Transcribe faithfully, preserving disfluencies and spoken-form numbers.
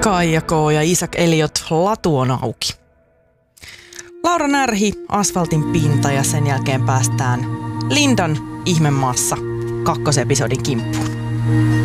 Kaija K. ja Isaac Elliot, Latu on auki. Laura Närhi, Asfaltin pinta ja sen jälkeen päästään Lindan Ihmemaassa kakkosepisodin kimppuun.